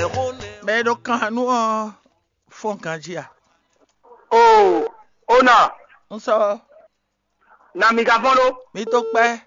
Mais donc quand nous font kanjia. Oh, ona. On sort. Na mikafolo. Mi tokpe.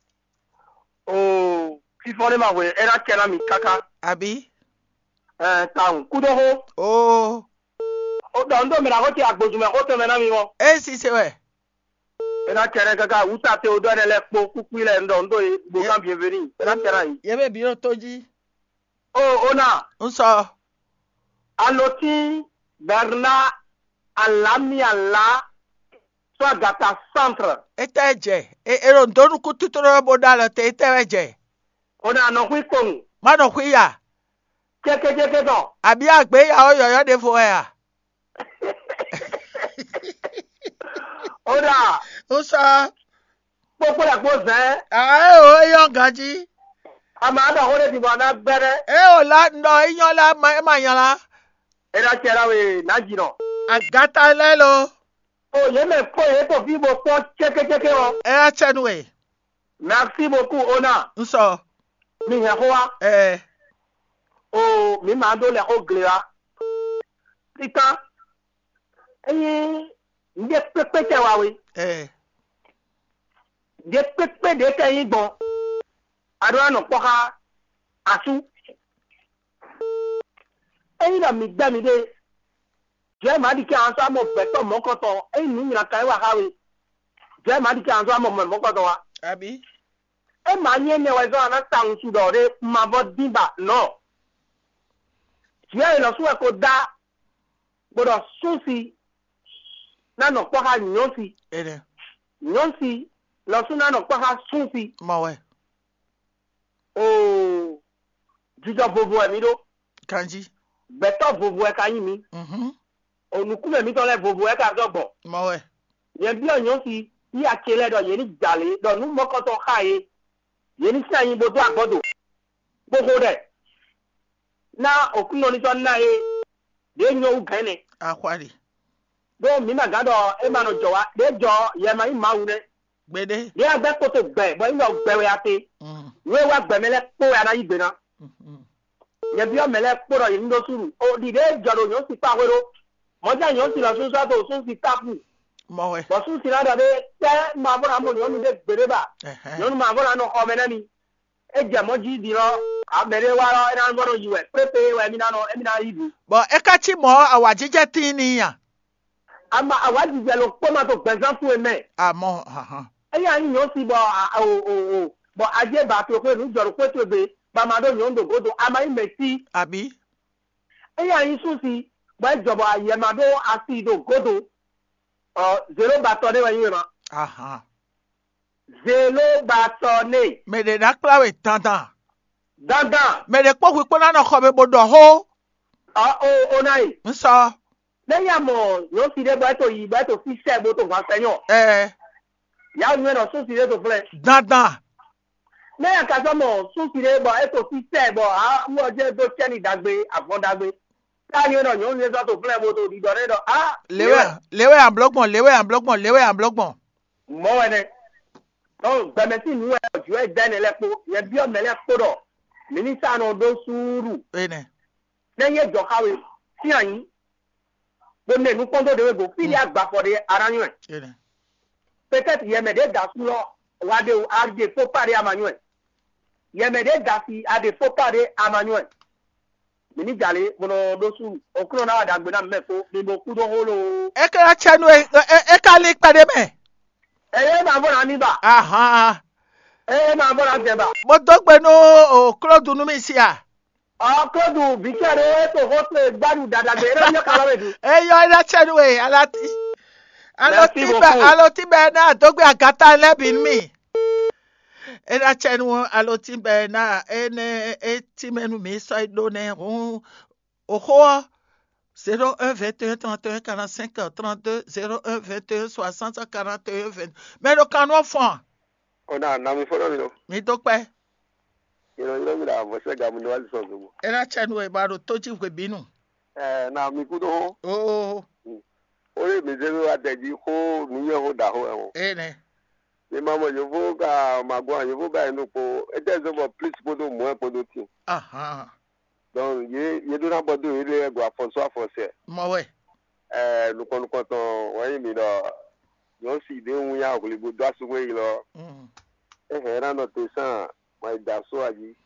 Oh, kifole ma we era kena mi kaka. Abi. Taun kudoho. Oh. O dondo me la hoti agboju me hoto me na mi mo. Si c'est vrai. Era kena kaka uta te odo le po kuku ile ndondo e bokan bienvenue. Era kena yi. Yebe biro toji. Oh, ona. On sort. Aloti Berna Alami Allah soit gata centre. Eteje. Ero ndonu kututoro bodala te eteje. Ona no hui kong. Mano kuya. Keke don. Abi agbe ya oyoyo de fo ya. Ona. On sort. Popo la gboze. O eyan ganji. Ama ada hore di bana bere. O la ndo iyan la ma yan la. Era kera we najiro. Agata lelo. Oh, ye me po ye to fi bo ko keke o. Era chenwe. Merci beaucoup Ona. On sort. Mi he hoa. Oh, mi ma do le ho glera. Tika. Nde pepe te wa we. De pepe de te yin gbon. Ado ano poka asu. La mi gba mi de. Je ma di ki an so mo beto mo koto. Ni mi na kai wa hawe. Je ma di ki an so mo koto wa. Abi. Ma nye ne wa zo ana tang su do de ma bo dimba no. Je lo su ko da. Bodo susi. Na no poka nyosi. Nyosi lo su na no poka susi. Mawe. Oh. Jijo bobo e mi do. Kanji. Beto vovo e ka yin mi. Onuku me mi to le vovo e ka zogbo. Mawe. Ye bi onyo si yi akele do ye ni jale do nu moko to khaye. Ye ni sayin bodo agbodo. Gbogbo de. Na okuno ni so na e de nyo u gane. Akwari. Do mi na gado e ma no jowa de jo ye ma yi ma une. Gbede. De agbe ko to gbe bo nyo gbe we ate. We wa gbe mele po ya na yi gbe na. Ye bi o mele poro yin do suru o di de jaro yo si pa wero mo ja yo si la so so to so si tapu mo we bo su si la da de te ma bora mo yo mi de gbere ba yo ma bora no o mena ni e je mo ji di ro a bere wa ro e na boro yi we pepe we mi na no e mi na ibu bo e ka ti mo awajije tin ni yan ama awaji je lo po ma to gbezan fun e me amo e ya yin yo si bo bo aje ba to pe nu joro pe to be ba ma do nyondo godo ama imeti abi eya yin susi ba jobo ayemado asido godo 0 batone wa yin ma zelo batone me de na klawe tantan dandan me de po wi pona na ko be bodo ho onai nso le ya mo yo si de ba to yi ba to fi se bo to fa seyon ya yin no susi de to fle dandan Lẹ́yìn àkàtọ́mọ̀ súnkìrè bọ̀ ètò fífẹ́ bọ̀ àwọn ọjọ́ tó kẹ́ni dàgbé àfọ́dàgbé. Láàrin ọ̀nà yóò ń lé sọ́tò fúnlẹ̀ mọ́tò ìdìdọ̀ rẹ̀ dọ̀. Léwé àblọ́gbọ̀n. Mọ́ ẹ̀nẹ̀. Gbẹ̀mẹ̀tì nù ẹ̀ ọ̀jú ẹ̀ dẹ́ni lẹ́pọ̀ yẹ bí ọ̀mẹ̀ lẹ́pọ̀ dọ̀. Mínísà náà dó sùúrù. Lẹ́yìn ẹ̀jọ̀ káwé sí àyín. Gbọ́dọ̀ ẹ̀nu pọ́ńtò dèwé gò fídí àgbàfọ̀dé ara yún ẹ̀. Pẹ́tẹ́tì yẹmẹ̀dẹ́ dà súnlọ wádé o àrùjẹ fọ́pàdé àmàyún ẹ̀. Yemede dasi ade fopade amanywe mini jale bono dosu okuno na wadagbe na mefo ni bo kudo holo e kara chenu e ka le pade me ma bona ni ba ma bona jeba mo dogbe no o krodu nu mi si a krodu bi kere to hotle gbadu dadagbe e yo kala wedu yo ira chenu e aloti be na dogbe agata lebi mi Era chenu aloti be na ene etimenu mi so do ne o 01 21 31 45 32 01 21 60 41 20 mais le canon fond ona na mi folo lo mi dokpe iro mi da bo se ga mu ni wa so go era chenu e ba ro toji we binu na mi ku do ore mi ze wa deji ko mi ye ho da ho ene ni mama yovo ka magwa yovo ba enu po e de zo bo please podo mo e podo ti donc ye yedu na bodu ile gwa fonso afose mo we lukon ton wa mi do yo si de un ya ogoligo do asuwe lo era no te san ma da so aji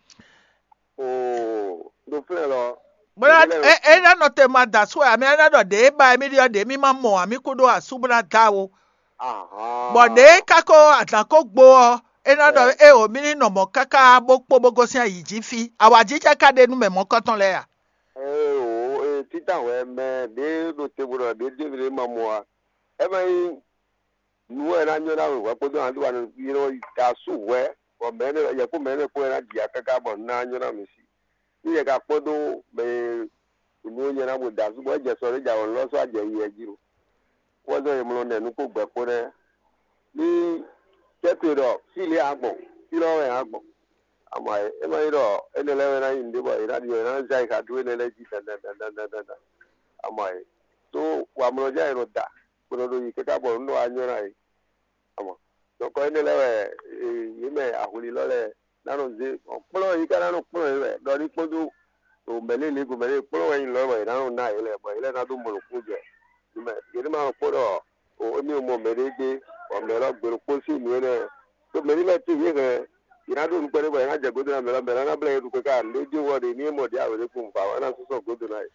o do fle lo but era no te ma da so ami era do de ba mi de mi ma mo ami kudo asubra dawo but de kako atako gbo era do o mi ni no mo kaka bopo bogosin ayiji fi awajije kade nu me mo koton le ya tita we me de do te buro de de ma mo e ma nu era nyo na we ko do andu anu ta su we o me ne ye ko me ne ko era dia kaka bo na nyo na mi si ni ye ka podo me nu nye na mo da su bo je so re ja won lo so aje ye jiro wo do ye mo ne nu ko gbe ko ne ni ketero sile agbo silo we agbo ama e ma iro ene le na indi bo ira di na jai ka du ne le ji da ama to wa mo ja iro da ko do yi ka bo ndo anyo na yi ama to ko ene le yi me ahuli lo le na no ze opolo yi ka na no polo le do ri podu o mele le go mele polo yin lo we na no na ile bo ile na do mo lo ku je me yi ma polo o ni mo mele de o me lo gbe ko si ni ne to mele le ti yi ke irado nkwere ba na jagodo na mela na bla edu ka leji wodi ni mo dia wele ku mfa na so godo na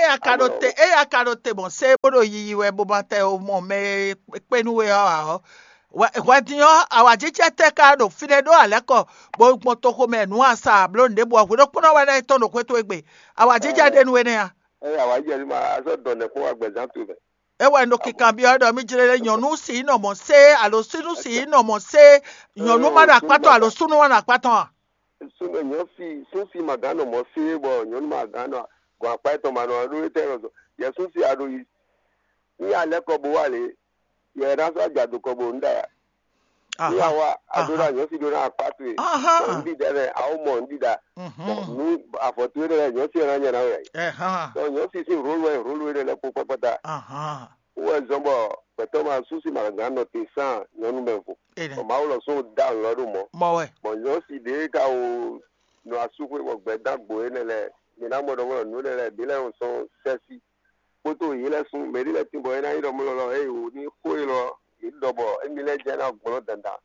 akarote bon se bodo yi we bo bate o mo me penu we ha wa dinyo awajije te ka do fine do aleko bo mo to ko me nu asa blo nde bo ko do pono wa na to no kweto egbe awajije de nu we ne ya awajije ni ma aso do ne ko wa gbezan tu be ewa ndo kikan bi odo mi jirele nyonu si no mo se alo sinu si no mo se nyonu ma na pato alo sunu wa na pato sunu nyo fi magano mo se bo nyonu magano gwa pato ma no ru te ro ye su si ado yi ni ale ko bo wale ye ra so ajadu ko bo nda ya ni awa adora nyo si do na pato e ndi dere awu mo ndi da nu afotu re nyo si ra nya na we so nyo si rolwe le ko pata uwe zombo petoma susi magano te san nyonu menfo o maulo so down lodu mo nyo si de ka o no asukwe wo gbeda gbo enele ni na modo mo nu le bile o so sesi poto yile sun meri le timbo ena iro mo lo o ni ko ilo idobo emile je na gboro danda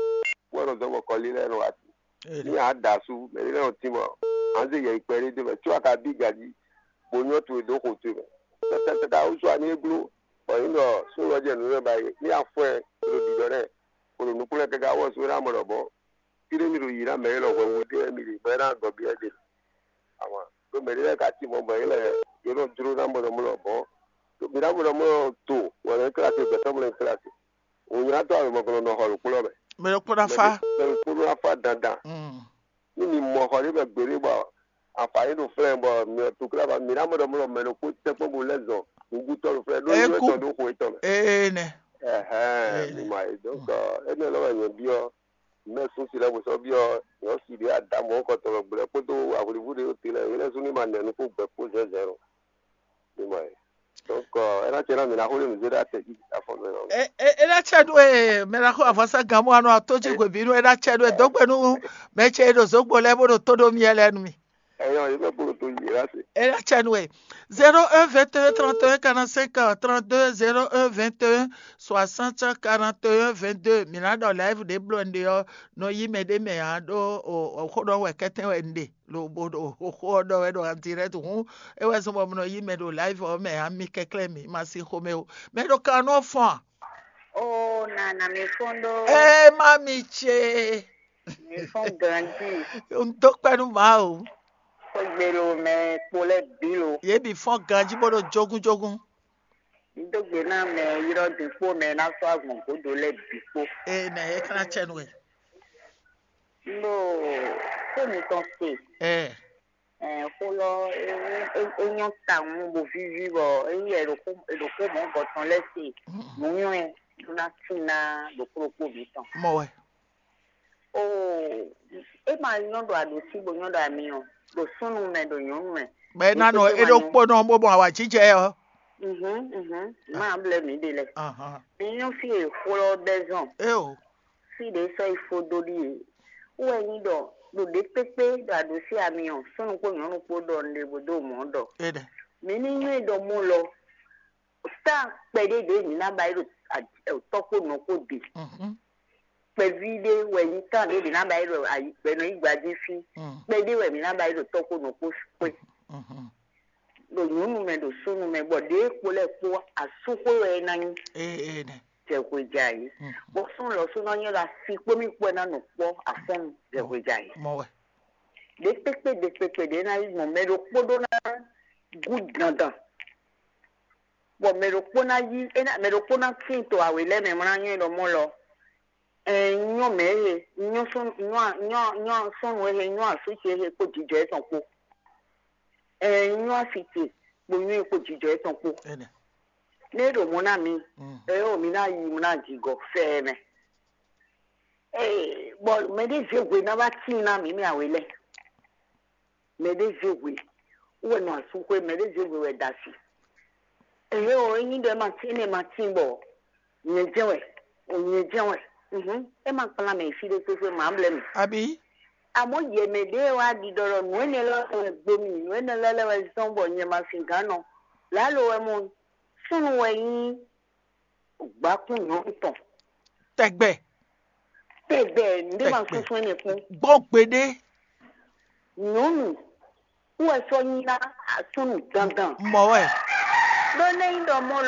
wo zombo koli le no ati ni adasu meri le o timbo anze ye iperi de tu aka bigaji bonyo tu do ko tu tata o so ani eglu oyindo so roje nu ba ni afwe lo di dore ko nu kule ke ga wo so ra mo robo kire mi ru yira me lo wo de mi ri bera go bi ede ama ko me ri ka ti mo ba ile yo no duro na mo lo bo to mi ra mo to wo le kla te be to mo le kla te o yira to mo ko no ho lo kulo me lo kura fa dada ni mo ho ri be gbere ba afa inu fle bo mi to kla ba mi ra mo lo me lo ko te po bo lezo nguto fre do yo to do ko ito ne ni mai donc ene lo wa bio me so si la bo so bio yo si dia adamo ko to gbe ko to awuri bude o tile ene so ni ma ne ko gbe ko 0 ni mai donc era tera mi na ho le mi zera te ki afon me era chedu me la ko afasa gamu anu atoji gbe binu era chedu dogbenu me chedo zogbo le bo to do mi elenu mi era Chanwe 01 21 31 45 32 01 21 60 41 22 mina do live de blonde yo no yime de me ado o kodo we keten we nde lo bodo o kodo we do direct hu e we so mo no yime do live o me ami kekle mi masi homeo me do kano fon nana me fondo mami che me fond grandi un tokpenu ma o gbero me pole bilo ye bi fon ganji bodo jogun ndogbe na me yiro dipo me na so agun ko do le dipo na e kana chenwe no ko mi ton se ko lo enyon ta won bo vivi bo e ro ko mo bo ton lesi mo yan na tina do ko bi ton mo we e ma no do ado si bo nyon da mi o do sunu me do nyon me be na no e do po no mo bo awa jije o ma ble mi de le mi yon fi e folo bezon o fi de so ifo do di o e ni do do de pepe da do si amion sunu ko nyonu ko do nde bodo mo do mini nyi do mo lo sta pede de ni na ba iro to ko no ko di pe vide we ni tan de na ba iro ai pe no igbaji fi pede we mi na ba iro to ko no ko pe do nyonu me do sunu me bo de ko le ko asuko we na ni Jai. But soon, no, you are sick when you went on the afon Jai. They expected, then I no medo podona good nada. But Medocona yi and Medocona came to our lemon no molo. And no me, no son where no associate put the on cook. And no city, when you put the on cook. Nedo monami, mina yi muna jigo feme. But me de we never seen na mi awele. Me de we no asukwe me de we dasi. Onyi de matin bo. Nyejewe. E ma kala me fi de so ma blem. Abi Amo ye me de wa di doro no ne lo gbomi, no ne lo le so bo nye ma fingano. La lo e mo sunu weyin gbakun no ton tegbe nde ma fun ni kun gbopede nonu wo so yin na sunu dandan mo we lo ne ndo mo